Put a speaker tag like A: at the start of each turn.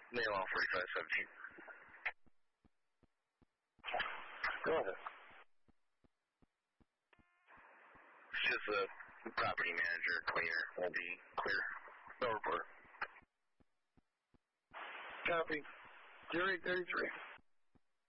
A: Mail on 4517.
B: Go ahead.
A: It's just the property manager cleaner will be clear. No report.
B: Copy. 0833.